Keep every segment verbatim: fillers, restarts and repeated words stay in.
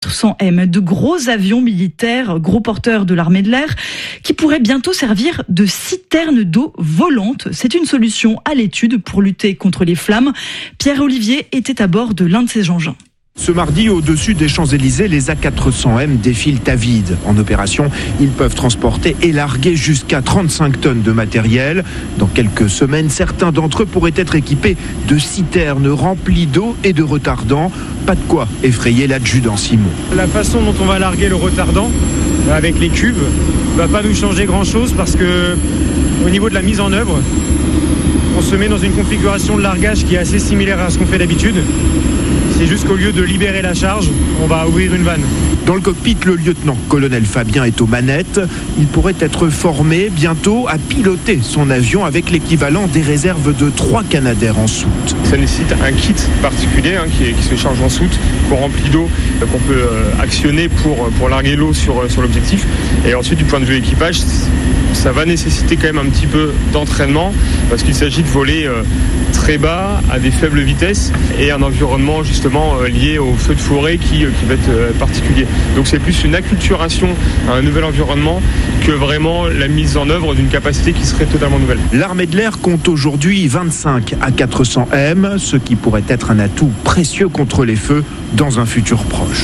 cent M, de gros avions militaires, gros porteurs de l'armée de l'air, qui pourraient bientôt servir de citernes d'eau volantes. C'est une solution à l'étude pour lutter contre les flammes. Pierre Olivier était à bord de l'un de ces engins. Ce mardi, au-dessus des Champs-Élysées, les A quatre cents M défilent à vide. En opération, ils peuvent transporter et larguer jusqu'à trente-cinq tonnes de matériel. Dans quelques semaines, certains d'entre eux pourraient être équipés de citernes remplies d'eau et de retardants. Pas de quoi effrayer l'adjudant Simon. La façon dont on va larguer le retardant avec les cubes ne va pas nous changer grand-chose parce que au niveau de la mise en œuvre, on se met dans une configuration de largage qui est assez similaire à ce qu'on fait d'habitude. C'est juste qu'au lieu de libérer la charge, on va ouvrir une vanne. Dans le cockpit, le lieutenant-colonel Fabien est aux manettes. Il pourrait être formé bientôt à piloter son avion avec l'équivalent des réserves de trois Canadair en soute. Ça nécessite un kit particulier hein, qui, est, qui se charge en soute, qu'on remplit d'eau, euh, qu'on peut euh, actionner pour, pour larguer l'eau sur, sur l'objectif. Et ensuite, du point de vue équipage, ça va nécessiter quand même un petit peu d'entraînement parce qu'il s'agit de voler euh, très bas, à des faibles vitesses et un environnement justement euh, lié au feu de forêt qui, euh, qui va être euh, particulier. Donc c'est plus une acculturation à un nouvel environnement que vraiment la mise en œuvre d'une capacité qui serait totalement nouvelle. L'armée de l'air compte aujourd'hui vingt-cinq A quatre cents M, ce qui pourrait être un atout précieux contre les feux dans un futur proche.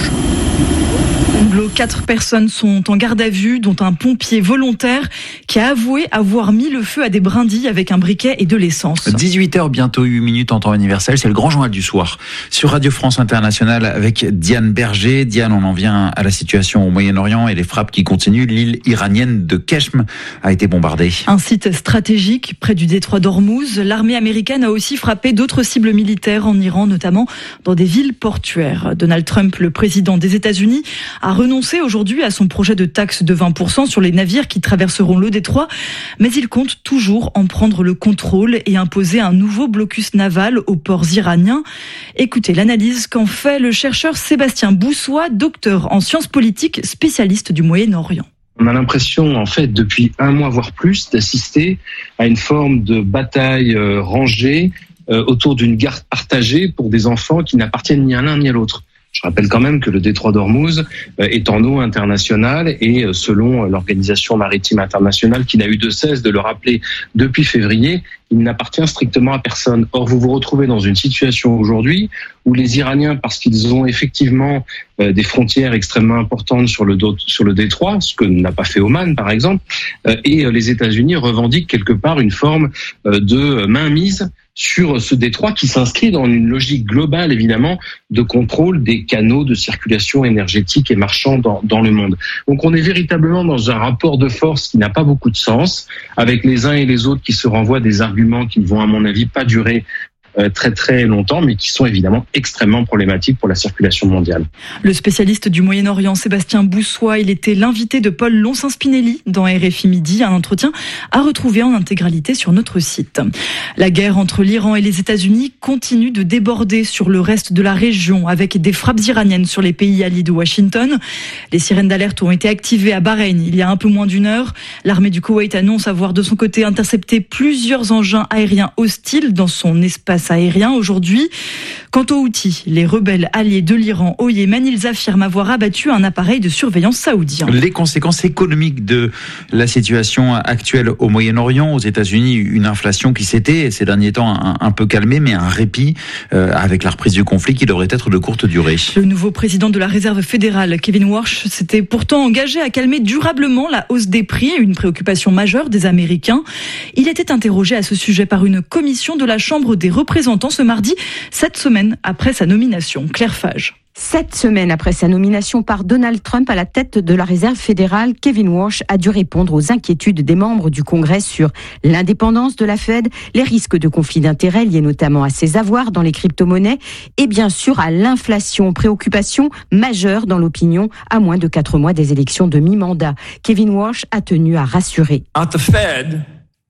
Quatre personnes sont en garde à vue, dont un pompier volontaire qui a avoué avoir mis le feu à des brindilles avec un briquet et de l'essence. dix-huit heures, bientôt huit minutes en temps universel, c'est le grand journal du soir sur Radio France Internationale avec Diane Berger. Diane, on en vient à la situation au Moyen-Orient et les frappes qui continuent. L'île iranienne de Keshm a été bombardée. Un site stratégique près du détroit d'Ormuz. L'armée américaine a aussi frappé d'autres cibles militaires en Iran, notamment dans des villes portuaires. Donald Trump, le président des États-Unis, a renoncé aujourd'hui à son projet de taxe de vingt pour cent sur les navires qui traverseront le détroit, mais il compte toujours en prendre le contrôle et imposer un nouveau blocus naval aux ports iraniens. Écoutez l'analyse qu'en fait le chercheur Sébastien Boussois, docteur en sciences politiques, spécialiste du Moyen-Orient. On a l'impression, en fait, depuis un mois voire plus, d'assister à une forme de bataille euh, rangée euh, autour d'une garde partagée pour des enfants qui n'appartiennent ni à l'un ni à l'autre. Je rappelle quand même que le détroit d'Ormuz est en eau internationale et selon l'Organisation maritime internationale qui n'a eu de cesse de le rappeler depuis février, il n'appartient strictement à personne. Or, vous vous retrouvez dans une situation aujourd'hui où les Iraniens, parce qu'ils ont effectivement des frontières extrêmement importantes sur le, sur le détroit, ce que n'a pas fait Oman par exemple, et les États-Unis revendiquent quelque part une forme de mainmise sur ce détroit qui s'inscrit dans une logique globale, évidemment, de contrôle des canaux de circulation énergétique et marchand dans, dans le monde. Donc on est véritablement dans un rapport de force qui n'a pas beaucoup de sens, avec les uns et les autres qui se renvoient des arguments qui ne vont, à mon avis, pas durer très très longtemps, mais qui sont évidemment extrêmement problématiques pour la circulation mondiale. Le spécialiste du Moyen-Orient, Sébastien Boussois, il était l'invité de Paul Lonsin-Spinelli dans R F I Midi, un entretien à retrouver en intégralité sur notre site. La guerre entre l'Iran et les États-Unis continue de déborder sur le reste de la région, avec des frappes iraniennes sur les pays alliés de Washington. Les sirènes d'alerte ont été activées à Bahreïn il y a un peu moins d'une heure. L'armée du Koweït annonce avoir de son côté intercepté plusieurs engins aériens hostiles dans son espace aérien aujourd'hui. Quant aux Houthis, les rebelles alliés de l'Iran au Yémen, ils affirment avoir abattu un appareil de surveillance saoudien. Les conséquences économiques de la situation actuelle au Moyen-Orient, aux États-Unis, une inflation qui s'était ces derniers temps un, un peu calmée, mais un répit euh, avec la reprise du conflit qui devrait être de courte durée. Le nouveau président de la Réserve fédérale, Kevin Warsh, s'était pourtant engagé à calmer durablement la hausse des prix, une préoccupation majeure des Américains. Il était interrogé à ce sujet par une commission de la Chambre des représentants ce mardi, sept semaines après sa nomination. Claire Fage. Sept semaines après sa nomination par Donald Trump à la tête de la Réserve fédérale, Kevin Warsh a dû répondre aux inquiétudes des membres du Congrès sur l'indépendance de la Fed, les risques de conflit d'intérêts liés notamment à ses avoirs dans les crypto-monnaies et bien sûr à l'inflation, préoccupation majeure dans l'opinion à moins de quatre mois des élections de mi-mandat. Kevin Warsh a tenu à rassurer. At the Fed,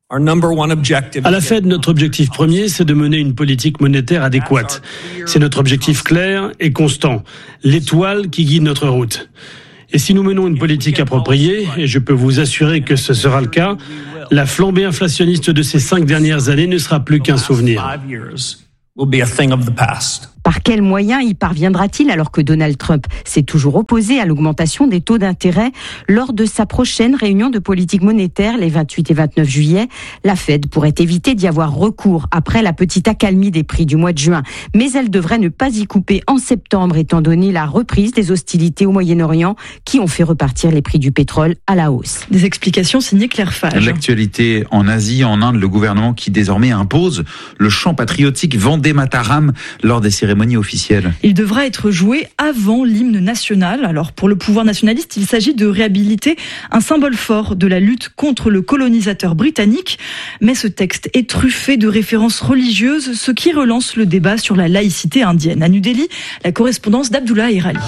À la Fed, notre objectif premier, c'est de mener une politique monétaire adéquate. C'est notre objectif clair et constant, l'étoile qui guide notre route. Et si nous menons une politique appropriée, et je peux vous assurer que ce sera le cas, la flambée inflationniste de ces cinq dernières années ne sera plus qu'un souvenir. Par quels moyens y parviendra-t-il alors que Donald Trump s'est toujours opposé à l'augmentation des taux d'intérêt? Lors de sa prochaine réunion de politique monétaire les vingt-huit et vingt-neuf juillet, la Fed pourrait éviter d'y avoir recours après la petite accalmie des prix du mois de juin. Mais elle devrait ne pas y couper en septembre étant donné la reprise des hostilités au Moyen-Orient qui ont fait repartir les prix du pétrole à la hausse. Des explications signées Claire Fage. L'actualité en Asie, en Inde, le gouvernement qui désormais impose le chant patriotique Vandé Mataram lors des cérémonies officielles. Il devra être joué avant l'hymne national. Alors pour le pouvoir nationaliste, il s'agit de réhabiliter un symbole fort de la lutte contre le colonisateur britannique. Mais ce texte est truffé de références religieuses, ce qui relance le débat sur la laïcité indienne. À New Delhi, la correspondance d'Abdullah Erali.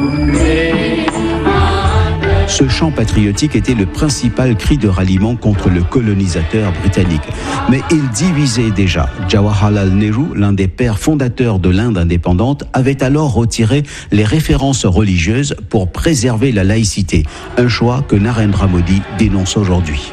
Ce chant patriotique était le principal cri de ralliement contre le colonisateur britannique. Mais il divisait déjà. Jawaharlal Nehru, l'un des pères fondateurs de l'Inde indépendante, avait alors retiré les références religieuses pour préserver la laïcité. Un choix que Narendra Modi dénonce aujourd'hui.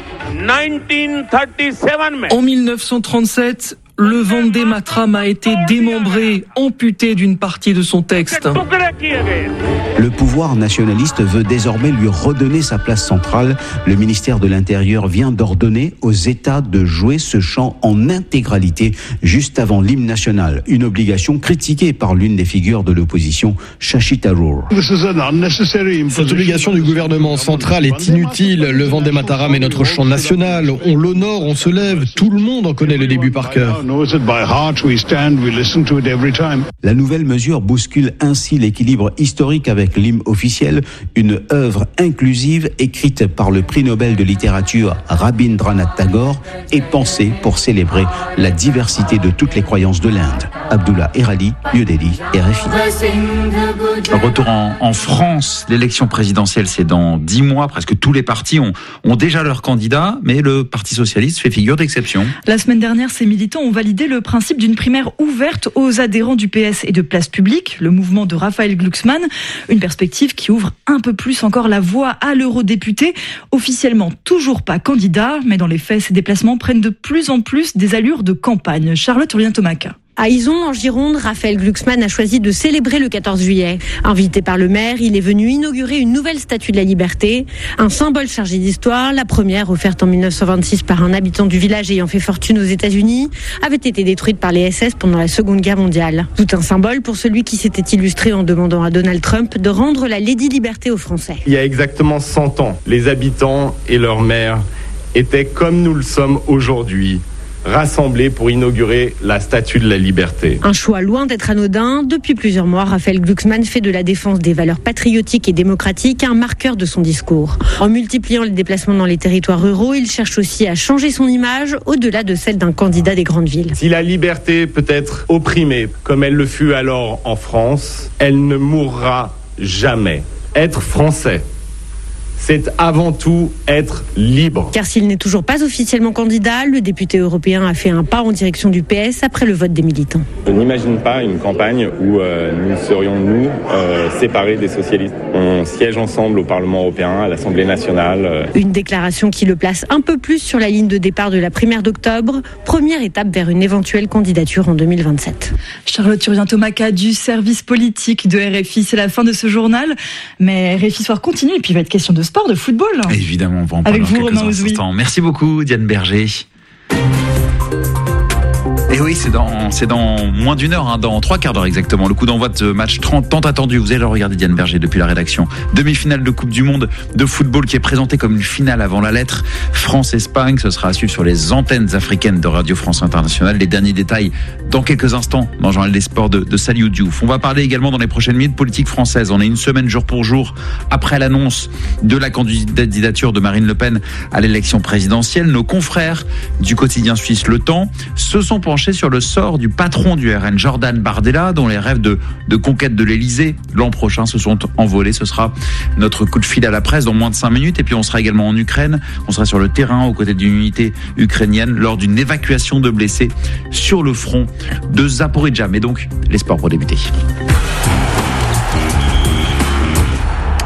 En mille neuf cent trente-sept, le Vandé Mataram a été démembré, amputé d'une partie de son texte. Le pouvoir nationaliste veut désormais lui redonner sa place centrale. Le ministère de l'Intérieur vient d'ordonner aux États de jouer ce chant en intégralité juste avant l'hymne national. Une obligation critiquée par l'une des figures de l'opposition, Shashi Tharoor. Cette obligation du gouvernement central est inutile. Le Vandé Mataram est notre chant national. On l'honore, on se lève. Tout le monde en connaît le début par cœur. La nouvelle mesure bouscule ainsi l'équilibre historique avec l'hymne officiel, une œuvre inclusive écrite par le prix Nobel de littérature Rabindranath Tagore et pensée pour célébrer la diversité de toutes les croyances de l'Inde. Abdullah Erali, New Delhi, R F I. Retour en, en France, l'élection présidentielle c'est dans dix mois, presque tous les partis ont, ont déjà leur candidat, mais le Parti Socialiste fait figure d'exception. La semaine dernière, ces militants ont validé le principe d'une primaire ouverte aux adhérents du P S et de Place Publique, le mouvement de Raphaël Glucksmann, une perspective qui ouvre un peu plus encore la voie à l'eurodéputé, officiellement toujours pas candidat, mais dans les faits, ces déplacements prennent de plus en plus des allures de campagne. Charlotte Urlien-Tomaca. À Izon, en Gironde, Raphaël Glucksmann a choisi de célébrer le quatorze juillet. Invité par le maire, il est venu inaugurer une nouvelle statue de la liberté, un symbole chargé d'histoire. La première, offerte en mille neuf cent vingt-six par un habitant du village ayant fait fortune aux États-Unis, avait été détruite par les S S pendant la Seconde Guerre mondiale. Tout un symbole pour celui qui s'était illustré en demandant à Donald Trump de rendre la Lady Liberté aux Français. Il y a exactement cent ans, les habitants et leur maire étaient comme nous le sommes aujourd'hui, rassemblés pour inaugurer la Statue de la Liberté. Un choix loin d'être anodin. Depuis plusieurs mois, Raphaël Glucksmann fait de la défense des valeurs patriotiques et démocratiques un marqueur de son discours. En multipliant les déplacements dans les territoires ruraux, il cherche aussi à changer son image au-delà de celle d'un candidat des grandes villes. Si la liberté peut être opprimée, comme elle le fut alors en France, elle ne mourra jamais. Être français, c'est avant tout être libre. Car s'il n'est toujours pas officiellement candidat, le député européen a fait un pas en direction du P S après le vote des militants. Je n'imagine pas une campagne où euh, nous serions, nous, euh, séparés des socialistes. On siège ensemble au Parlement européen, à l'Assemblée nationale. Euh. Une déclaration qui le place un peu plus sur la ligne de départ de la primaire d'octobre, première étape vers une éventuelle candidature en deux mille vingt-sept. Charlotte Urlien-Tomaca du service politique de R F I, c'est la fin de ce journal. Mais R F I Soir continue et puis il va être question de sport. De football. Évidemment, on va en parler avec dans vous, quelques instants. Merci beaucoup, Diane Berger. Et oui, c'est dans, c'est dans moins d'une heure, hein, dans trois quarts d'heure exactement. Le coup d'envoi de ce match trente tant attendu. Vous allez le regarder, Diane Berger, depuis la rédaction. Demi-finale de Coupe du Monde de football qui est présentée comme une finale avant la lettre. France-Espagne, ce sera à suivre sur les antennes africaines de Radio France Internationale. Les derniers détails dans quelques instants dans le journal des sports de, de Saliou Diouf. On va parler également dans les prochaines minutes politique française. On est une semaine jour pour jour après l'annonce de la candidature de Marine Le Pen à l'élection présidentielle. Nos confrères du quotidien suisse Le Temps se sont penchés sur le sort du patron du R N, Jordan Bardella, dont les rêves de, de conquête de l'Elysée l'an prochain se sont envolés. Ce sera notre coup de fil à la presse dans moins de cinq minutes. Et puis on sera également en Ukraine. On sera sur le terrain aux côtés d'une unité ukrainienne lors d'une évacuation de blessés sur le front de Zaporijjia. Mais donc, les sports pour débuter.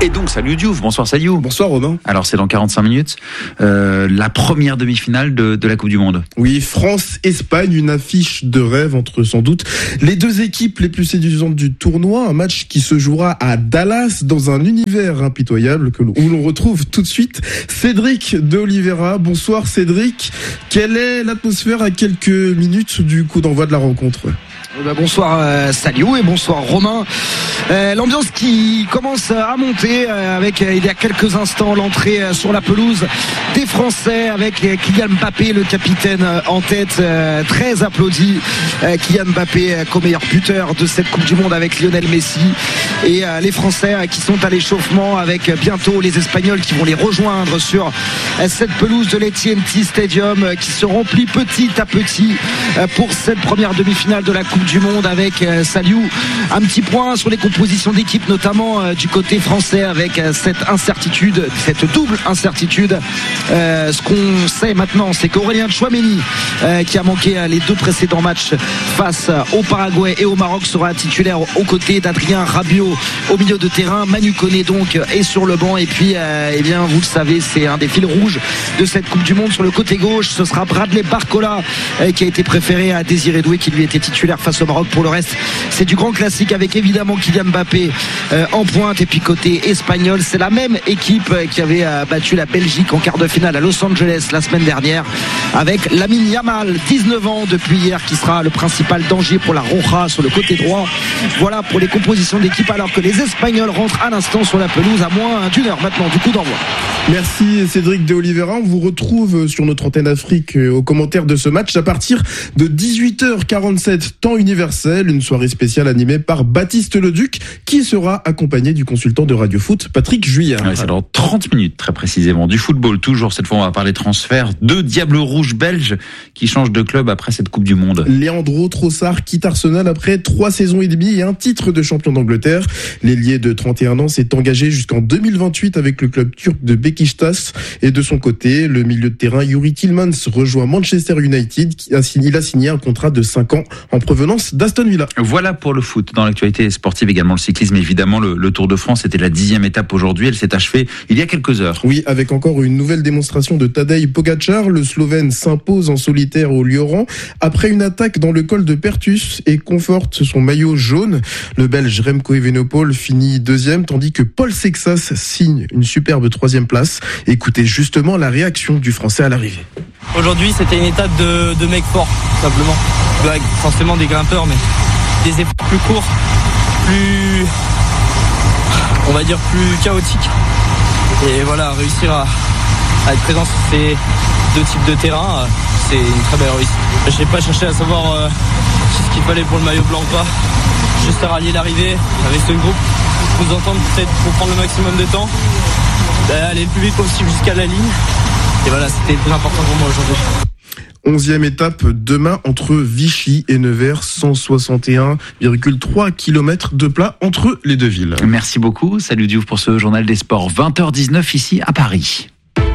Et donc, salut Diouf. Bonsoir Saliou. Bonsoir Romain. Alors, c'est dans quarante-cinq minutes, euh, la première demi-finale de, de la Coupe du Monde. Oui, France-Espagne, une affiche de rêve entre sans doute les deux équipes les plus séduisantes du tournoi. Un match qui se jouera à Dallas dans un univers impitoyable que, où l'on retrouve tout de suite Cédric de Oliveira. Bonsoir Cédric. Quelle est l'atmosphère à quelques minutes du coup d'envoi de la rencontre ? Bonsoir euh, Saliou et bonsoir Romain. Euh, l'ambiance qui commence à monter euh, avec euh, il y a quelques instants l'entrée euh, sur la pelouse des Français avec euh, Kylian Mbappé, le capitaine euh, en tête, euh, très applaudi. Euh, Kylian Mbappé euh, comme meilleur buteur de cette Coupe du Monde avec Lionel Messi et euh, les Français euh, qui sont à l'échauffement avec euh, bientôt les Espagnols qui vont les rejoindre sur euh, cette pelouse de l'A T and T Stadium euh, qui se remplit petit à petit euh, pour cette première demi-finale de la Coupe du Monde avec euh, Saliou. Un petit point sur les compositions d'équipe, notamment euh, du côté français avec euh, cette incertitude, cette double incertitude. Euh, ce qu'on sait maintenant, c'est qu'Aurélien Tchouaméni, euh, qui a manqué euh, les deux précédents matchs face euh, au Paraguay et au Maroc, sera titulaire aux côtés d'Adrien Rabiot au milieu de terrain. Manu Koné donc est sur le banc et puis euh, eh bien vous le savez, c'est un des fils rouges de cette Coupe du Monde. Sur le côté gauche, ce sera Bradley Barcola euh, qui a été préféré à Désiré Doué qui lui était titulaire face au Maroc. Pour le reste, c'est du grand classique avec évidemment Kylian Mbappé euh, en pointe. Et puis côté espagnol, c'est la même équipe euh, qui avait euh, battu la Belgique en quart de finale à Los Angeles la semaine dernière avec Lamine Yamal, dix-neuf ans depuis hier, qui sera le principal danger pour la Roja sur le côté droit. Voilà pour les compositions d'équipe, alors que les Espagnols rentrent à l'instant sur la pelouse à moins d'une heure maintenant du coup d'envoi. Merci Cédric de Oliveira. On vous retrouve sur notre antenne Afrique aux commentaires de ce match à partir de dix-huit heures quarante-sept temps universel, une soirée spéciale animée par Baptiste Leduc qui sera accompagné du consultant de Radio Foot Patrick Juillard. Ouais, c'est dans trente minutes très précisément. Du football toujours, cette fois on va parler transfert. Deux Diables Rouges belges qui changent de club après cette Coupe du Monde. Leandro Trossard quitte Arsenal après trois saisons et demie et un titre de champion d'Angleterre. L'ailier de trente et un ans s'est engagé jusqu'en deux mille vingt-huit avec le club turc de Beşiktaş. Et de son côté, le milieu de terrain Yuri Tillmans rejoint Manchester United. Il a signé un contrat de cinq ans en provenance d'Aston Villa. Voilà pour le foot. Dans l'actualité sportive également le cyclisme, évidemment le, le Tour de France, c'était la dixième étape aujourd'hui. Elle s'est achevée il y a quelques heures. Oui, avec encore une nouvelle démonstration de Tadej Pogačar. Le Slovène s'impose en solitaire au Lioran après une attaque dans le col de Pertus et conforte son maillot jaune. Le Belge Remco Evenepoel finit deuxième, tandis que Paul Sexas signe une superbe troisième place. Écoutez justement la réaction du Français à l'arrivée. Aujourd'hui, c'était une étape de, de mecs forts, tout simplement. Avec forcément des grimpeurs, mais des efforts plus courts, plus, on va dire, plus chaotiques. Et voilà, réussir à, à être présent sur ces deux types de terrain, c'est une très belle réussite. Je n'ai pas cherché à savoir euh, ce qu'il fallait pour le maillot blanc ou pas. Juste à rallier l'arrivée avec ce groupe, vous entendre peut-être pour prendre le maximum de temps, aller le plus vite possible jusqu'à la ligne. Et voilà, c'était le plus important pour moi aujourd'hui. Onzième étape demain entre Vichy et Nevers, cent soixante et un virgule trois kilomètres de plat entre les deux villes. Merci beaucoup, salut Diouf pour ce journal des sports. vingt heures dix-neuf ici à Paris.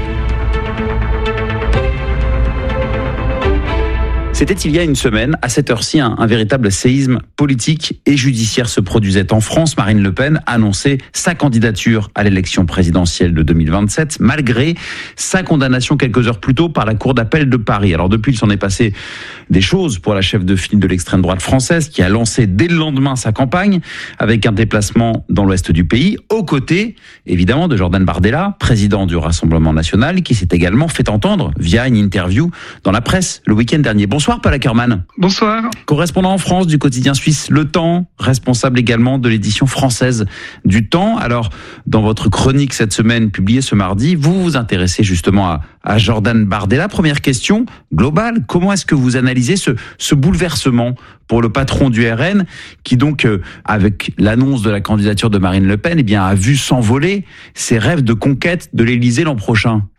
C'était il y a une semaine, à cette heure-ci, un, un véritable séisme politique et judiciaire se produisait en France. Marine Le Pen annonçait sa candidature à l'élection présidentielle de deux mille vingt-sept, malgré sa condamnation quelques heures plus tôt par la Cour d'appel de Paris. Alors depuis, il s'en est passé des choses pour la chef de file de l'extrême droite française, qui a lancé dès le lendemain sa campagne, avec un déplacement dans l'ouest du pays, aux côtés, évidemment, de Jordan Bardella, président du Rassemblement national, qui s'est également fait entendre via une interview dans la presse le week-end dernier. Bonsoir. Paul Ackermann. Bonsoir. Correspondant en France du quotidien suisse Le Temps, responsable également de l'édition française du Temps. Alors, dans votre chronique cette semaine, publiée ce mardi, vous vous intéressez justement à, à Jordan Bardella. Première question globale, comment est-ce que vous analysez ce, ce bouleversement pour le patron du R N, qui donc, euh, avec l'annonce de la candidature de Marine Le Pen, eh bien, a vu s'envoler ses rêves de conquête de l'Élysée l'an prochain?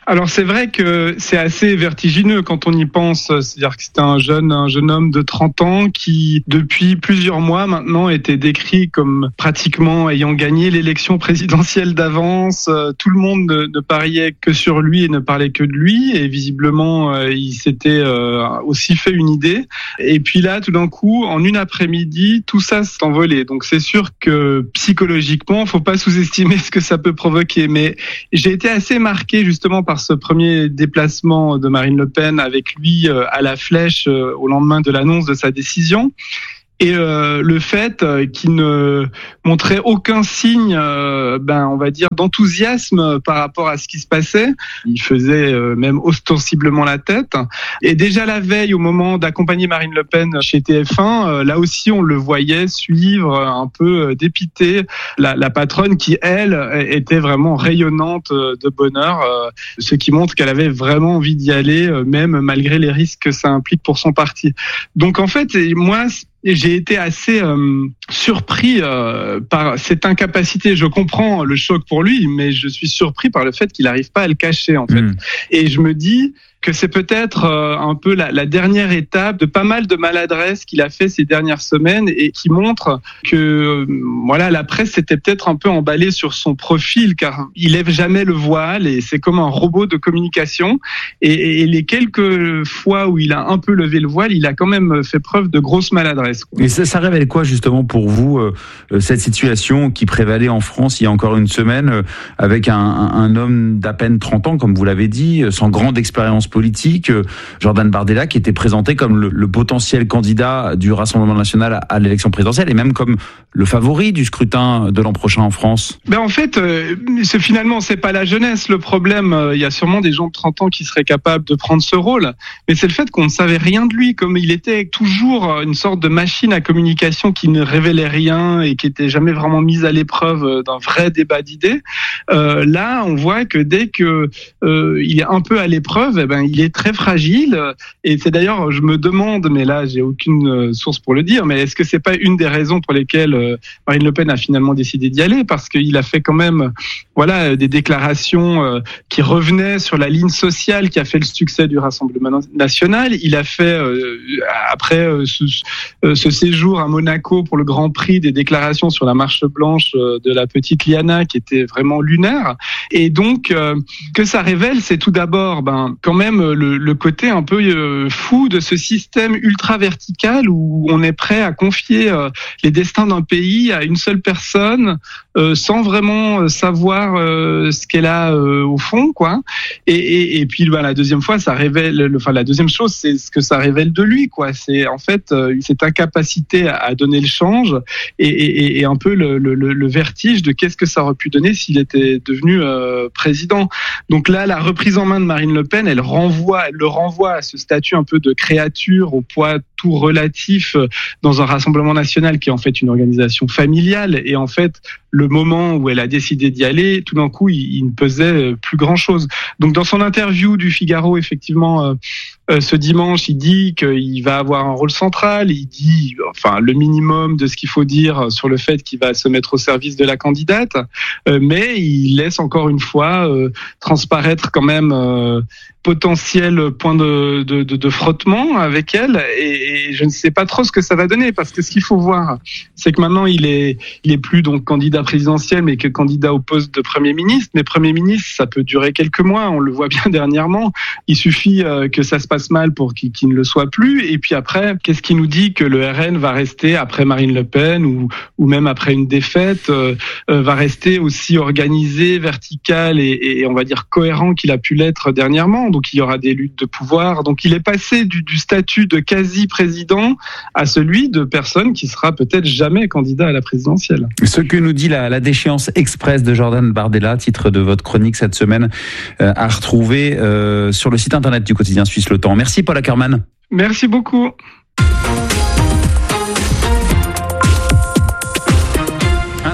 Alors c'est vrai que c'est assez vertigineux quand on y pense. C'est-à-dire que c'était un jeune, un jeune homme de trente ans qui, depuis plusieurs mois maintenant, était décrit comme pratiquement ayant gagné l'élection présidentielle d'avance. Tout le monde ne, ne pariait que sur lui et ne parlait que de lui. Et visiblement, il s'était aussi fait une idée. Et puis là, tout d'un coup, en une après-midi, tout ça s'est envolé. Donc c'est sûr que psychologiquement, faut pas sous-estimer ce que ça peut provoquer. Mais j'ai été assez marqué justement par ce premier déplacement de Marine Le Pen avec lui à la Flèche au lendemain de l'annonce de sa décision. Et euh, le fait euh, qu'il ne montrait aucun signe, euh, ben on va dire d'enthousiasme par rapport à ce qui se passait. Il faisait euh, même ostensiblement la tête. Et déjà la veille, au moment d'accompagner Marine Le Pen chez T F un, euh, là aussi on le voyait suivre un peu euh, dépité la, la patronne qui elle était vraiment rayonnante de bonheur, euh, ce qui montre qu'elle avait vraiment envie d'y aller, euh, même malgré les risques que ça implique pour son parti. Donc en fait, moi j'ai été assez euh, surpris euh, par cette incapacité. Je comprends le choc pour lui, mais je suis surpris par le fait qu'il n'arrive pas à le cacher, en fait. Mmh. Et je me dis que c'est peut-être euh, un peu la, la dernière étape de pas mal de maladresses qu'il a fait ces dernières semaines et qui montre que euh, voilà, la presse s'était peut-être un peu emballée sur son profil, car il lève jamais le voile et c'est comme un robot de communication. Et, et les quelques fois où il a un peu levé le voile, il a quand même fait preuve de grosses maladresses. Et ça, ça révèle quoi justement pour vous, euh, cette situation qui prévalait en France il y a encore une semaine, euh, avec un, un, un homme d'à peine trente ans, comme vous l'avez dit, sans grande expérience politique, euh, Jordan Bardella, qui était présenté comme le, le potentiel candidat du Rassemblement national à, à l'élection présidentielle et même comme le favori du scrutin de l'an prochain en France. Ben en fait, euh, c'est, finalement, c'est pas la jeunesse le problème. Il y a sûrement des gens de trente ans qui seraient capables de prendre ce rôle, mais c'est le fait qu'on ne savait rien de lui, comme il était toujours une sorte de machine à communication qui ne révélait rien et qui était jamais vraiment mise à l'épreuve d'un vrai débat d'idées. Euh, là, on voit que dès que euh, il est un peu à l'épreuve, eh ben il est très fragile. Et c'est d'ailleurs, je me demande, mais là j'ai aucune source pour le dire, mais est-ce que c'est pas une des raisons pour lesquelles euh, Marine Le Pen a finalement décidé d'y aller, parce qu'il a fait quand même, voilà, des déclarations euh, qui revenaient sur la ligne sociale qui a fait le succès du Rassemblement national. Il a fait euh, après euh, ce, euh, ce séjour à Monaco pour le Grand Prix des déclarations sur la marche blanche de la petite Liana qui était vraiment lunaire. Et donc, euh, que ça révèle, c'est tout d'abord ben, quand même le, le côté un peu euh, fou de ce système ultra vertical où on est prêt à confier euh, les destins d'un pays à une seule personne euh, sans vraiment savoir euh, ce qu'elle a euh, au fond, quoi. Et, et, et puis ben, la deuxième fois, ça révèle, le, enfin la deuxième chose, c'est ce que ça révèle de lui, quoi. C'est en fait euh, cette incapacité à donner le change et, et, et un peu le, le, le vertige de qu'est-ce que ça aurait pu donner s'il était devenu euh, président. Donc là, la reprise en main de Marine Le Pen, elle renvoie, elle le renvoie à ce statut un peu de créature au poids tout relatif dans un Rassemblement national qui est en fait une organisation familiale. Et en fait, le moment où elle a décidé d'y aller, tout d'un coup, il, il ne pesait plus grand-chose. Donc dans son interview du Figaro, effectivement, euh, euh, ce dimanche, il dit qu'il va avoir un rôle central. Il dit, enfin, le minimum de ce qu'il faut dire sur le fait qu'il va se mettre au service de la candidate, euh, mais il laisse encore une fois euh, transparaître quand même euh, potentiel point de, de, de, de frottement avec elle, et, et je ne sais pas trop ce que ça va donner, parce que ce qu'il faut voir, c'est que maintenant il est, il est plus donc candidat présidentiel, mais que candidat au poste de Premier ministre. Mais Premier ministre, ça peut durer quelques mois, on le voit bien dernièrement. Il suffit euh, que ça se passe mal pour qu'il, qu'il ne le soit plus, et puis après, qu'est-ce qui nous dit que le R N va rester après Marine Le Pen ou, ou même après une défaite, euh, euh, va rester aussi organisé, vertical et, et on va dire cohérent qu'il a pu l'être dernièrement. Donc il y aura des luttes de pouvoir. Donc il est passé du, du statut de quasi-président à celui de personne qui sera peut-être jamais candidat à la présidentielle. Ce que nous dit la, la déchéance express de Jordan Bardella, titre de votre chronique cette semaine, euh, à retrouver euh, sur le site internet du quotidien suisse Le Temps. Merci Paul Ackermann. Merci beaucoup.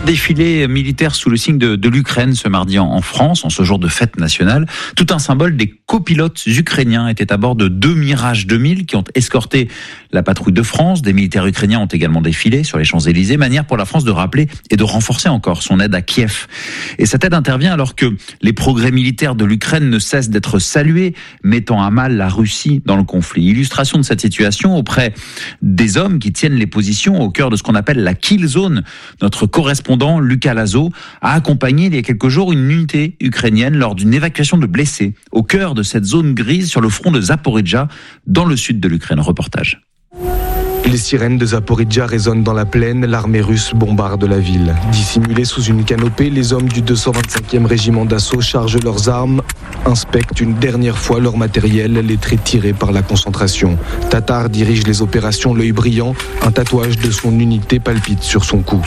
défilé militaire sous le signe de, de l'Ukraine ce mardi en, en France, en ce jour de fête nationale. Tout un symbole, des copilotes ukrainiens étaient à bord de deux Mirage deux mille qui ont escorté la patrouille de France. Des militaires ukrainiens ont également défilé sur les Champs-Élysées, manière pour la France de rappeler et de renforcer encore son aide à Kiev. Et cette aide intervient alors que les progrès militaires de l'Ukraine ne cessent d'être salués, mettant à mal la Russie dans le conflit. Illustration de cette situation auprès des hommes qui tiennent les positions au cœur de ce qu'on appelle la kill zone. Notre correspondant Lucas Lazo a accompagné il y a quelques jours une unité ukrainienne lors d'une évacuation de blessés au cœur de cette zone grise sur le front de Zaporijjia dans le sud de l'Ukraine. Reportage. Les sirènes de Zaporijjia résonnent dans la plaine, l'armée russe bombarde la ville. Dissimulés sous une canopée, les hommes du deux cent vingt-cinquième régiment d'assaut chargent leurs armes, inspectent une dernière fois leur matériel, les traits tirés par la concentration. Tatar dirige les opérations l'œil brillant, un tatouage de son unité palpite sur son cou.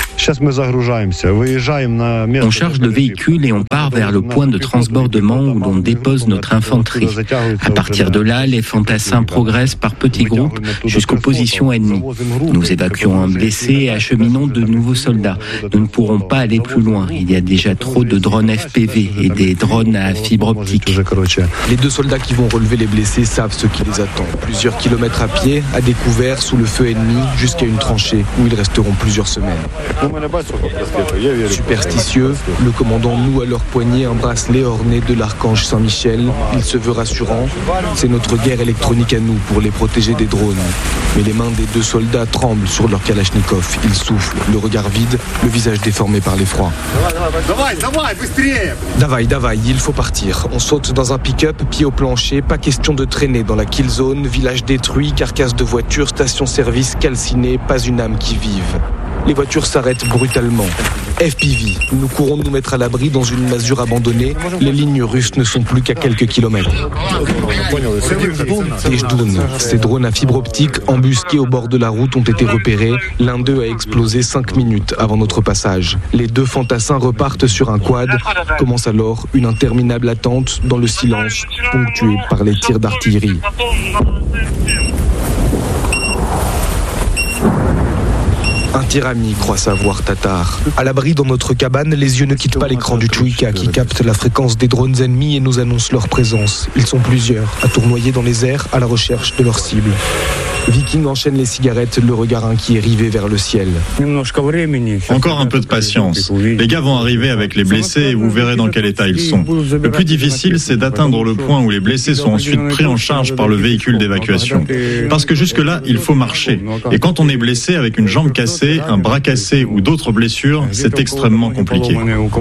On charge le véhicule et on part vers le point de transbordement où l'on dépose notre infanterie. À partir de là, les fantassins progressent par petits groupes jusqu'aux positions ennemies. Nous évacuons un blessé et acheminons de nouveaux soldats. Nous ne pourrons pas aller plus loin. Il y a déjà trop de drones F P V et des drones à fibre optique. Les deux soldats qui vont relever les blessés savent ce qui les attend. Plusieurs kilomètres à pied, à découvert, sous le feu ennemi, jusqu'à une tranchée où ils resteront plusieurs semaines. Superstitieux, le commandant noue à leur poignet un bracelet orné de l'archange Saint-Michel. Il se veut rassurant. C'est notre guerre électronique à nous pour les protéger des drones. Mais les mains des deux soldats tremblent sur leur kalachnikov. Ils soufflent, le regard vide, le visage déformé par l'effroi. Davai, davai, il faut partir. On saute dans un pick-up, pied au plancher, pas question de traîner dans la kill zone, village détruit, carcasse de voitures, station-service calcinée, pas une âme qui vive. Les voitures s'arrêtent brutalement. F P V, nous courons nous mettre à l'abri dans une masure abandonnée. Les lignes russes ne sont plus qu'à quelques kilomètres. Tejdoun, ces drones à fibre optique embusqués au bord de la route ont été repérés. L'un d'eux a explosé cinq minutes avant notre passage. Les deux fantassins repartent sur un quad. Commence alors une interminable attente dans le silence, ponctuée par les tirs d'artillerie. Un tir ami, croit savoir Tatar. À l'abri dans notre cabane, les yeux ne quittent pas l'écran du Chouïka qui capte la fréquence des drones ennemis et nous annonce leur présence. Ils sont plusieurs, à tournoyer dans les airs à la recherche de leur cible. Viking enchaîne les cigarettes, le regard inquiet rivé vers le ciel. Encore un peu de patience. Les gars vont arriver avec les blessés et vous verrez dans quel état ils sont. Le plus difficile, c'est d'atteindre le point où les blessés sont ensuite pris en charge par le véhicule d'évacuation. Parce que jusque-là, il faut marcher. Et quand on est blessé avec une jambe cassée, un bras cassé ou d'autres blessures, c'est extrêmement compliqué.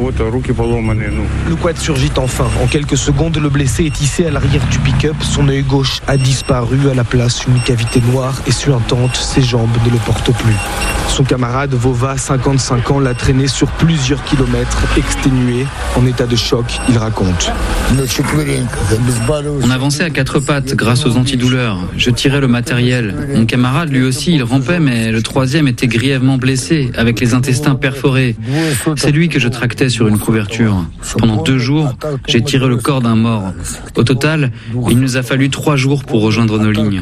Le quad surgit enfin. En quelques secondes, le blessé est hissé à l'arrière du pick-up. Son œil gauche a disparu. À la place, une cavité noire et suintante, ses jambes ne le portent plus. Son camarade Vova, cinquante-cinq ans, l'a traîné sur plusieurs kilomètres, exténué, en état de choc, il raconte. On avançait à quatre pattes grâce aux antidouleurs. Je tirais le matériel. Mon camarade, lui aussi, il rampait, mais le troisième était grièvement blessé, avec les intestins perforés. C'est lui que je tractais sur une couverture. Pendant deux jours, j'ai tiré le corps d'un mort. Au total, il nous a fallu trois jours pour rejoindre nos lignes.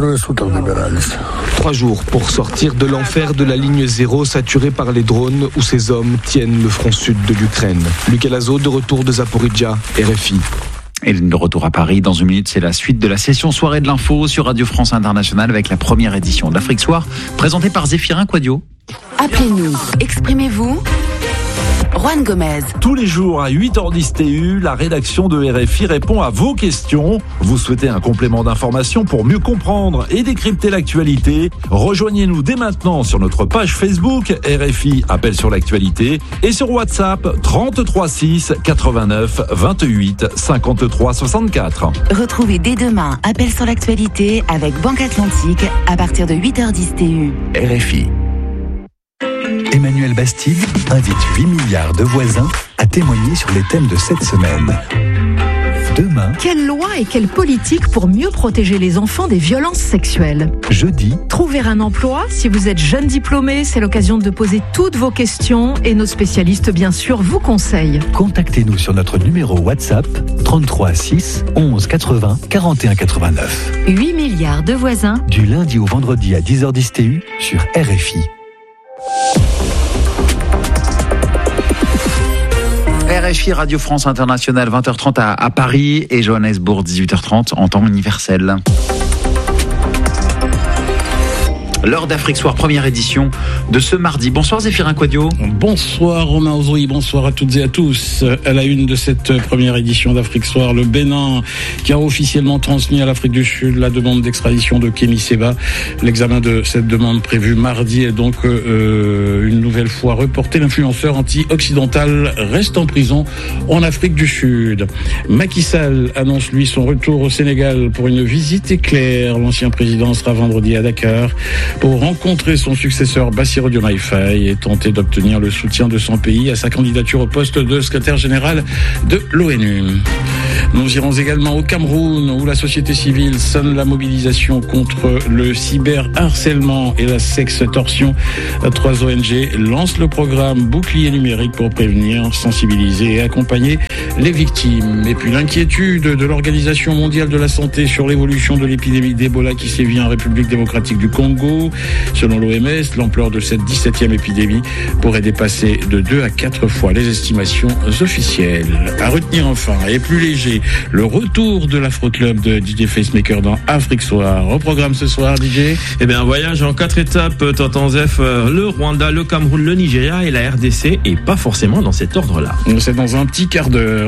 Trois jours pour sortir de l'enfer de la ligne zéro saturée par les drones où ces hommes tiennent le front sud de l'Ukraine. Lucas Lazo de retour de Zaporijjia, R F I. Et de retour à Paris, dans une minute, c'est la suite de la session soirée de l'info sur Radio France Internationale avec la première édition de l'Afrique Soir, présentée par Zéphirin Quadio. Appelez-nous, exprimez-vous. Juan Gomez. Tous les jours à huit heures dix T U, la rédaction de R F I répond à vos questions. Vous souhaitez un complément d'information pour mieux comprendre et décrypter l'actualité? Rejoignez-nous dès maintenant sur notre page Facebook R F I Appel sur l'actualité et sur WhatsApp trente-trois six quatre-vingt-neuf vingt-huit cinquante-trois soixante-quatre. Retrouvez dès demain Appel sur l'actualité avec Banque Atlantique à partir de huit heures dix T U. R F I. Emmanuel Bastide invite huit milliards de voisins à témoigner sur les thèmes de cette semaine. Demain, quelle loi et quelle politique pour mieux protéger les enfants des violences sexuelles? Jeudi, trouver un emploi. Si vous êtes jeune diplômé, c'est l'occasion de poser toutes vos questions et nos spécialistes, bien sûr, vous conseillent. Contactez-nous sur notre numéro WhatsApp trente-trois six onze quatre-vingts quarante et un quatre-vingt-neuf. huit milliards de voisins. Du lundi au vendredi à dix heures dix T U sur R F I. R F I, Radio France Internationale, vingt heures trente à, à Paris et Johannesburg, dix-huit heures trente en temps universel. L'heure d'Afrique Soir, première édition de ce mardi. Bonsoir Zéphirin Quadio. Bonsoir Romain Ozoui, bonsoir à toutes et à tous. À la une de cette première édition d'Afrique Soir, le Bénin qui a officiellement transmis à l'Afrique du Sud la demande d'extradition de Kémy Séba. L'examen de cette demande prévue mardi est donc euh, une nouvelle fois reporté. L'influenceur anti-occidental reste en prison en Afrique du Sud. Macky Sall annonce lui son retour au Sénégal pour une visite éclair. L'ancien président sera vendredi à Dakar pour rencontrer son successeur Bassirou Diomaye Faye et tenter d'obtenir le soutien de son pays à sa candidature au poste de secrétaire général de l'ONU. Nous irons également au Cameroun où la société civile sonne la mobilisation contre le cyberharcèlement et la sextorsion. Trois O N G lancent le programme Bouclier numérique pour prévenir, sensibiliser et accompagner les victimes. Et puis l'inquiétude de l'Organisation mondiale de la santé sur l'évolution de l'épidémie d'Ebola qui sévit en République démocratique du Congo. Selon l'O M S, l'ampleur de cette dix-septième épidémie pourrait dépasser de deux à quatre fois les estimations officielles. À retenir enfin, et plus léger, le retour de l'Afro Club de D J Facemaker dans Afrique Soir. Au programme ce soir, D J. Eh bien, un voyage en quatre étapes, Tonton Zef, le Rwanda, le Cameroun, le Nigeria et la R D C, et pas forcément dans cet ordre-là. C'est dans un petit quart d'heure.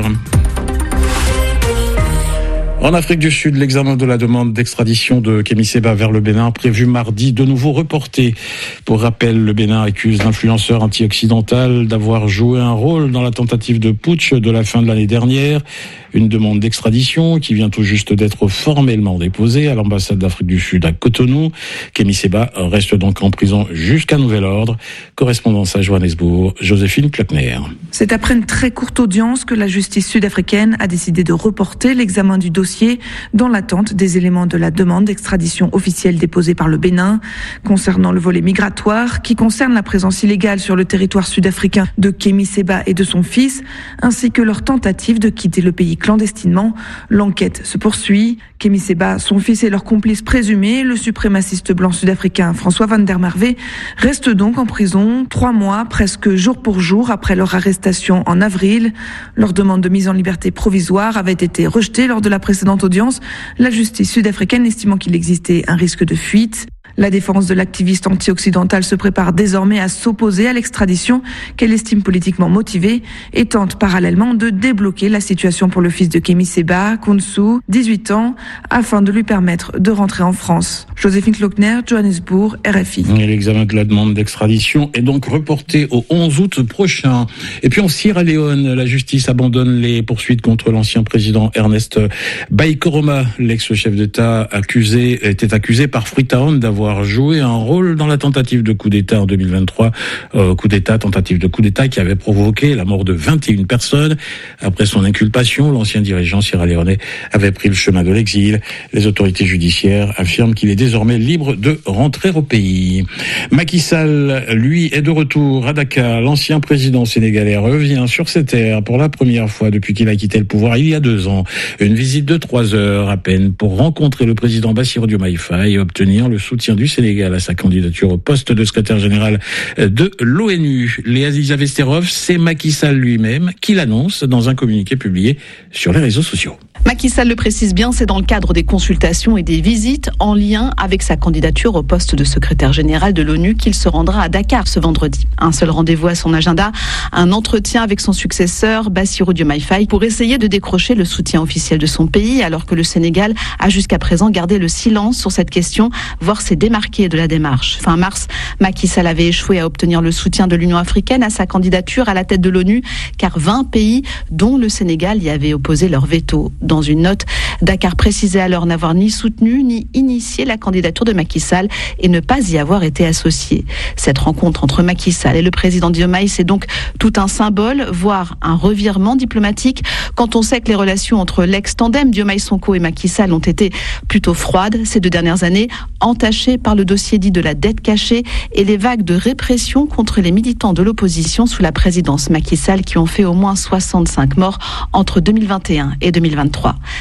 En Afrique du Sud, l'examen de la demande d'extradition de Kémy Séba vers le Bénin, prévu mardi, de nouveau reporté. Pour rappel, le Bénin accuse l'influenceur anti-occidental d'avoir joué un rôle dans la tentative de putsch de la fin de l'année dernière. Une demande d'extradition qui vient tout juste d'être formellement déposée à l'ambassade d'Afrique du Sud à Cotonou. Kémy Séba reste donc en prison jusqu'à nouvel ordre. Correspondance à Johannesburg, Joséphine Klöckner. C'est après une très courte audience que la justice sud-africaine a décidé de reporter l'examen du dossier dans l'attente des éléments de la demande d'extradition officielle déposée par le Bénin concernant le volet migratoire qui concerne la présence illégale sur le territoire sud-africain de Kémy Séba et de son fils ainsi que leur tentative de quitter le pays clandestinement. L'enquête se poursuit. Kémy Séba, son fils et leur complice présumé, le suprémaciste blanc sud-africain François van der Merwe, restent donc en prison trois mois, presque jour pour jour, après leur arrestation en avril. Leur demande de mise en liberté provisoire avait été rejetée lors de la précédente audience, la justice sud-africaine estimant qu'il existait un risque de fuite. La défense de l'activiste anti-occidental se prépare désormais à s'opposer à l'extradition qu'elle estime politiquement motivée et tente parallèlement de débloquer la situation pour le fils de Kémy Séba, Kounsu, dix-huit ans, afin de lui permettre de rentrer en France. Joséphine Klöckner, Johannesburg, R F I. Et l'examen de la demande d'extradition est donc reporté au onze août prochain. Et puis en Sierra Leone, la justice abandonne les poursuites contre l'ancien président Ernest Bai Koroma. L'ex-chef d'État accusé, était accusé par Freetown d'avoir joué un rôle dans la tentative de coup d'État en deux mille vingt-trois. Euh, coup d'État, tentative de coup d'État qui avait provoqué la mort de vingt et une personnes. Après son inculpation, l'ancien dirigeant sierra-léonais avait pris le chemin de l'exil. Les autorités judiciaires affirment qu'il est désormais libre de rentrer au pays. Macky Sall, lui, est de retour à Dakar. L'ancien président sénégalais revient sur ses terres pour la première fois depuis qu'il a quitté le pouvoir il y a deux ans. Une visite de trois heures à peine pour rencontrer le président Bassirou Diomaye Faye et obtenir le soutien du Sénégal à sa candidature au poste de secrétaire général de l'ONU. Léa Vesterov, c'est Macky Sall lui-même qui l'annonce dans un communiqué publié sur les réseaux sociaux. Macky Sall le précise bien, c'est dans le cadre des consultations et des visites en lien avec sa candidature au poste de secrétaire général de l'ONU qu'il se rendra à Dakar ce vendredi. Un seul rendez-vous à son agenda, un entretien avec son successeur Bassirou Diomaye Faye pour essayer de décrocher le soutien officiel de son pays alors que le Sénégal a jusqu'à présent gardé le silence sur cette question, voire s'est démarqué de la démarche. Fin mars, Macky Sall avait échoué à obtenir le soutien de l'Union africaine à sa candidature à la tête de l'ONU car vingt pays, dont le Sénégal, y avaient opposé leur veto. Dans une note, Dakar précisait alors n'avoir ni soutenu ni initié la candidature de Macky Sall et ne pas y avoir été associé. Cette rencontre entre Macky Sall et le président Diomaye, c'est donc tout un symbole, voire un revirement diplomatique, quand on sait que les relations entre l'ex-tandem Diomaye-Sonko et Macky Sall ont été plutôt froides ces deux dernières années, entachées par le dossier dit de la dette cachée et les vagues de répression contre les militants de l'opposition sous la présidence Macky Sall qui ont fait au moins soixante-cinq morts entre deux mille vingt et un et deux mille vingt-trois. Léa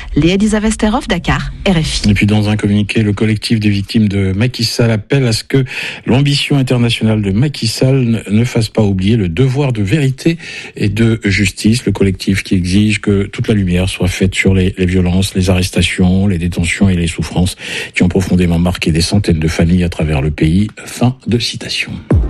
Lisa Vesterhoff, Dakar, R F I. Et puis dans un communiqué, le collectif des victimes de Macky Sall appelle à ce que l'ambition internationale de Macky Sall ne fasse pas oublier le devoir de vérité et de justice. Le collectif qui exige que toute la lumière soit faite sur les, les violences, les arrestations, les détentions et les souffrances qui ont profondément marqué des centaines de familles à travers le pays. Fin de citation.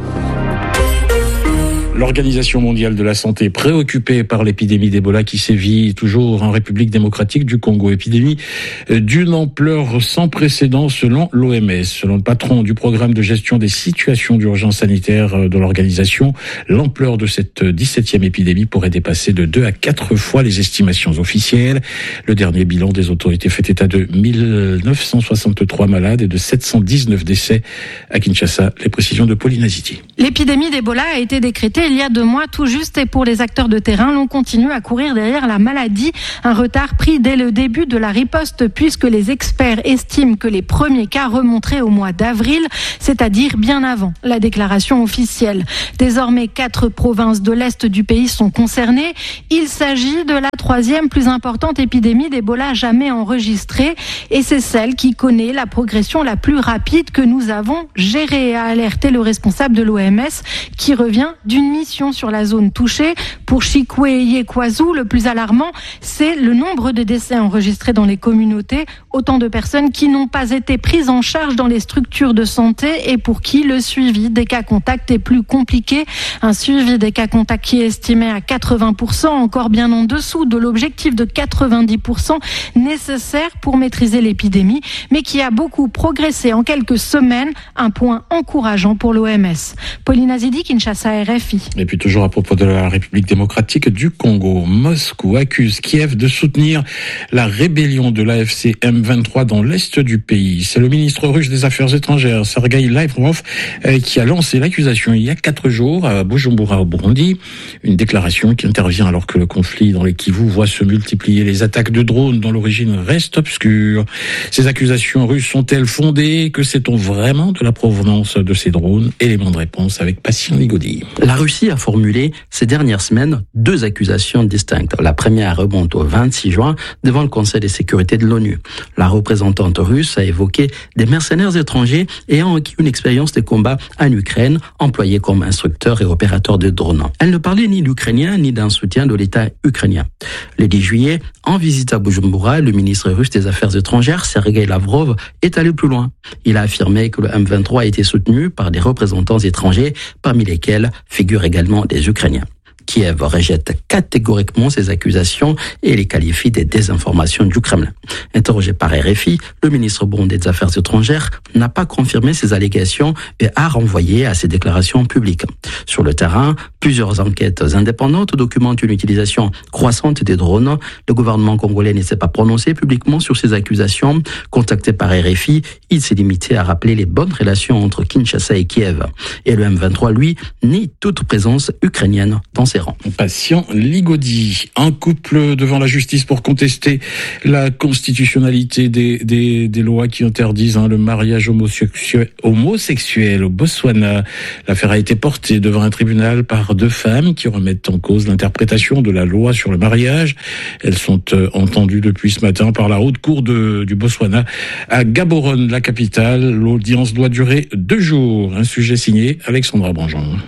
L'Organisation mondiale de la santé, préoccupée par l'épidémie d'Ebola qui sévit toujours en République démocratique du Congo, épidémie d'une ampleur sans précédent selon l'O M S. Selon le patron du programme de gestion des situations d'urgence sanitaire de l'organisation, l'ampleur de cette dix-septième épidémie pourrait dépasser de deux à quatre fois les estimations officielles. Le dernier bilan des autorités fait état de mille neuf cent soixante-trois malades et de sept cent dix-neuf décès à Kinshasa. Les précisions de Pauline Aziti. L'épidémie d'Ebola a été décrétée il y a deux mois tout juste et pour les acteurs de terrain, l'on continue à courir derrière la maladie. Un retard pris dès le début de la riposte puisque les experts estiment que les premiers cas remonteraient au mois d'avril, c'est-à-dire bien avant la déclaration officielle. Désormais, quatre provinces de l'Est du pays sont concernées. Il s'agit de la troisième plus importante épidémie d'Ebola jamais enregistrée et c'est celle qui connaît la progression la plus rapide que nous avons gérée, a alerté le responsable de l'O M S qui revient d'une mission sur la zone touchée. Pour Chikwe-Yekwazu, le plus alarmant, c'est le nombre de décès enregistrés dans les communautés. Autant de personnes qui n'ont pas été prises en charge dans les structures de santé et pour qui le suivi des cas contacts est plus compliqué. Un suivi des cas contacts qui est estimé à quatre-vingts pour cent, encore bien en dessous de l'objectif de quatre-vingt-dix pour cent nécessaire pour maîtriser l'épidémie, mais qui a beaucoup progressé en quelques semaines. Un point encourageant pour l'O M S. Pauline Azidi, Kinshasa, R F I. Et puis toujours à propos de la République démocratique du Congo, Moscou accuse Kiev de soutenir la rébellion de l'A F C M vingt-trois dans l'est du pays. C'est le ministre russe des Affaires étrangères, Sergueï Lavrov, qui a lancé l'accusation il y a quatre jours à Bujumbura au Burundi. Une déclaration qui intervient alors que le conflit dans les Kivu voit se multiplier les attaques de drones dont l'origine reste obscure. Ces accusations russes sont-elles fondées? Que sait-on vraiment de la provenance de ces drones? Élément de réponse avec Patient Ligodi. La Russie a formulé ces dernières semaines deux accusations distinctes. La première remonte au vingt-six juin devant le Conseil de sécurité de l'ONU. La représentante russe a évoqué des mercenaires étrangers ayant acquis une expérience de combat en Ukraine, employés comme instructeurs et opérateurs de drones. Elle ne parlait ni d'Ukrainiens ni d'un soutien de l'État ukrainien. Le dix juillet, en visite à Bujumbura, le ministre russe des Affaires étrangères, Sergueï Lavrov, est allé plus loin. Il a affirmé que le M vingt-trois a été soutenu par des représentants étrangers, parmi lesquels figurent également des Ukrainiens. Kiev rejette catégoriquement ces accusations et les qualifie de désinformation du Kremlin. Interrogé par R F I, le ministre burundais des Affaires étrangères n'a pas confirmé ces allégations et a renvoyé à ses déclarations publiques. Sur le terrain, plusieurs enquêtes indépendantes documentent une utilisation croissante des drones. Le gouvernement congolais ne s'est pas prononcé publiquement sur ces accusations. Contacté par R F I, il s'est limité à rappeler les bonnes relations entre Kinshasa et Kiev. Et le M vingt-trois, lui, nie toute présence ukrainienne dans ses rangs. Patient Ligodi, un couple devant la justice pour contester la constitutionnalité des, des, des lois qui interdisent hein, le mariage homosexuel, homosexuel au Botswana. L'affaire a été portée devant un tribunal par deux femmes qui remettent en cause l'interprétation de la loi sur le mariage. Elles sont euh, entendues depuis ce matin par la haute cour de, du Botswana à Gaborone, la capitale. L'audience doit durer deux jours. Un sujet signé Alexandra Branjon.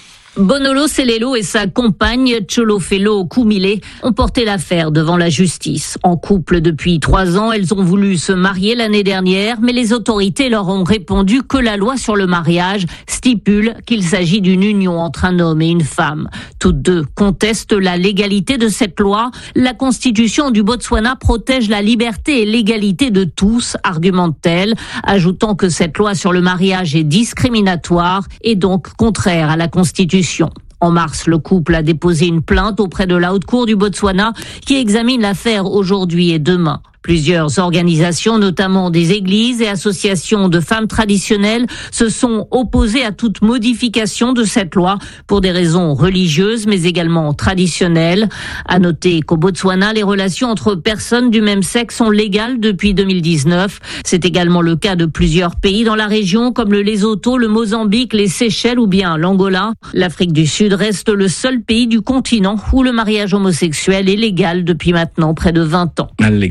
Bonolo Selelo et sa compagne Tcholofelo Koumile ont porté l'affaire devant la justice. En couple depuis trois ans, elles ont voulu se marier l'année dernière, mais les autorités leur ont répondu que la loi sur le mariage stipule qu'il s'agit d'une union entre un homme et une femme. Toutes deux contestent la légalité de cette loi. La constitution du Botswana protège la liberté et l'égalité de tous, argumente-t-elle, ajoutant que cette loi sur le mariage est discriminatoire et donc contraire à la constitution. En mars, le couple a déposé une plainte auprès de la haute cour du Botswana qui examine l'affaire aujourd'hui et demain. Plusieurs organisations, notamment des églises et associations de femmes traditionnelles, se sont opposées à toute modification de cette loi pour des raisons religieuses mais également traditionnelles. À noter qu'au Botswana, les relations entre personnes du même sexe sont légales depuis deux mille dix-neuf. C'est également le cas de plusieurs pays dans la région comme le Lesotho, le Mozambique, les Seychelles ou bien l'Angola. L'Afrique du Sud reste le seul pays du continent où le mariage homosexuel est légal depuis maintenant près de vingt ans. Alexandra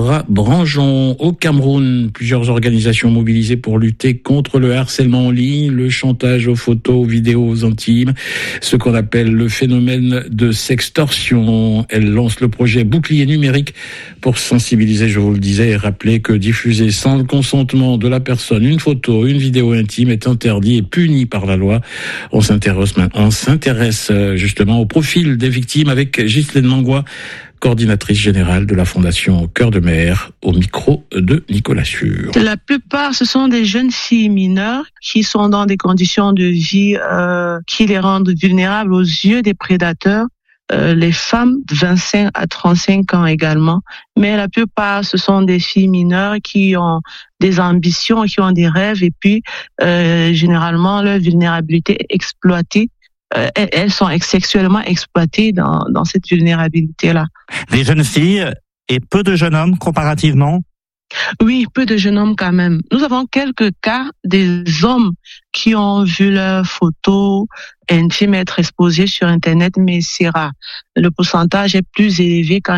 Barbara Branjon. Au Cameroun, plusieurs organisations mobilisées pour lutter contre le harcèlement en ligne, le chantage aux photos, aux vidéos intimes, ce qu'on appelle le phénomène de sextorsion. Elle lance le projet Bouclier numérique pour sensibiliser, je vous le disais, et rappeler que diffuser sans le consentement de la personne une photo, une vidéo intime est interdit et puni par la loi. On s'intéresse, on s'intéresse justement au profil des victimes avec Ghislaine Langlois, coordinatrice générale de la Fondation Cœur de Mer, au micro de Nicolas Sûr. La plupart, ce sont des jeunes filles mineures qui sont dans des conditions de vie euh, qui les rendent vulnérables aux yeux des prédateurs. Euh, les femmes de vingt-cinq à trente-cinq ans également, mais la plupart ce sont des filles mineures qui ont des ambitions, qui ont des rêves et puis euh, généralement leur vulnérabilité est exploitée. Euh, elles sont sexuellement exploitées dans, dans cette vulnérabilité-là. Des jeunes filles et peu de jeunes hommes comparativement? Oui, peu de jeunes hommes quand même. Nous avons quelques cas des hommes qui ont vu leurs photos intimes être exposées sur Internet, mais c'est rare. Le pourcentage est plus élevé quand